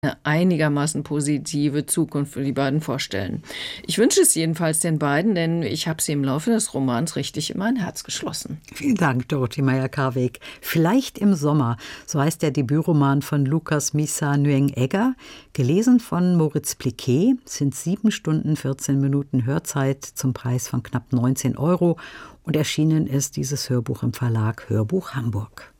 eine einigermaßen positive Zukunft für die beiden vorstellen. Ich wünsche es jedenfalls den beiden, denn ich habe sie im Laufe des Romans richtig in mein Herz geschlossen. Vielen Dank, Dorothee Meyer-Karweg. Vielleicht im Sommer, so heißt der Debütroman von Lukas Misa Nguyen-Egger, gelesen von Moritz Pliquet, sind 7 Stunden, 14 Minuten Hörzeit zum Preis von knapp 19 € und erschienen ist dieses Hörbuch im Verlag Hörbuch Hamburg.